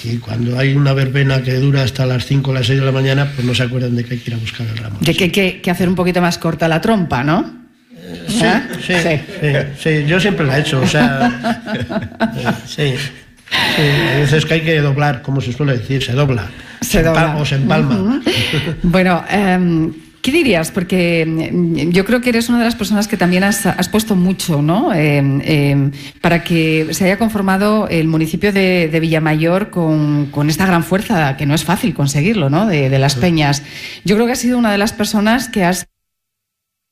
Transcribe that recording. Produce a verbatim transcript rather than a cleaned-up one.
Y cuando hay una verbena que dura hasta las cinco o las seis de la mañana, pues no se acuerdan de que hay que ir a buscar el ramo. De que hay que, que hacer un poquito más corta la trompa, ¿no? Eh, sí, ¿Eh? sí, sí, sí, sí, yo siempre la he hecho, o sea, eh, sí. Sí, hay veces que hay que doblar, como se suele decir, se dobla, se, se dobla. Empal- o se empalma. Uh-huh. Bueno, eh, ¿qué dirías? Porque yo creo que eres una de las personas que también has, has puesto mucho, ¿no? Eh, eh, para que se haya conformado el municipio de, de Villamayor con, con esta gran fuerza, que no es fácil conseguirlo, ¿no? De, de las peñas. Yo creo que has sido una de las personas que has